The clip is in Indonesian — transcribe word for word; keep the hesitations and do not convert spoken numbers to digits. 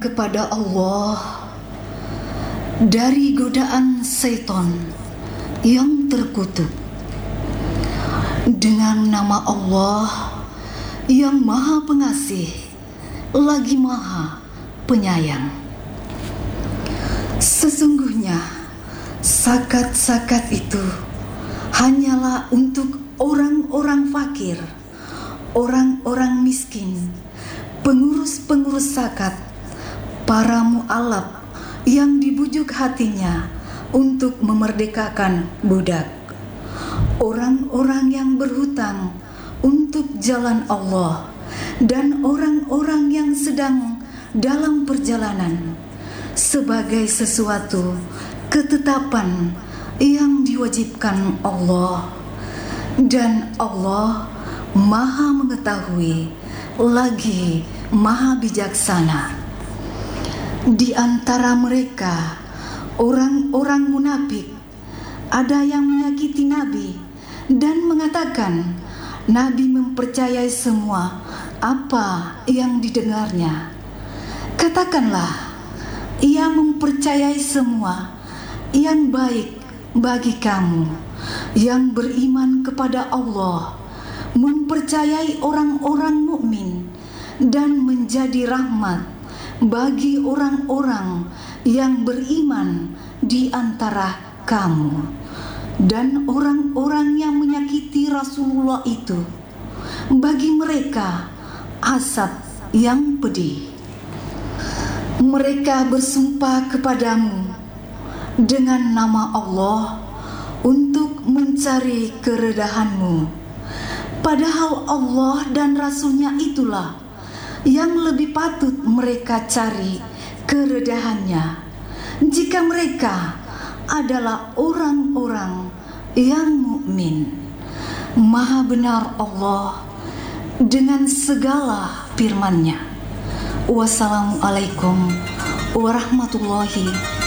kepada Allah dari godaan setan yang terkutuk. Dengan nama Allah yang Maha Pengasih lagi Maha Penyayang. Sesungguhnya zakat-zakat itu hanyalah untuk orang-orang fakir, orang-orang miskin, pengurus-pengurus zakat, para mu'alaf yang dibujuk hatinya untuk memerdekakan budak, orang-orang yang berhutang untuk jalan Allah, dan orang-orang yang sedang dalam perjalanan sebagai sesuatu ketetapan yang diwajibkan Allah. Dan Allah Maha mengetahui lagi Maha bijaksana. Di antara mereka orang-orang munafik ada yang menyakiti Nabi dan mengatakan Nabi mempercayai semua apa yang didengarnya. Katakanlah, ia mempercayai semua yang baik bagi kamu yang beriman kepada Allah, mempercayai orang-orang mukmin, dan menjadi rahmat bagi orang-orang yang beriman di antara kamu. Dan orang-orang yang menyakiti Rasulullah itu, bagi mereka azab yang pedih. Mereka bersumpah kepadamu dengan nama Allah untuk mencari keredahanmu, padahal Allah dan Rasulnya itulah yang lebih patut mereka cari keredahannya, jika mereka adalah orang-orang yang mukmin. Maha benar Allah dengan segala firman-Nya. Wassalamualaikum warahmatullahi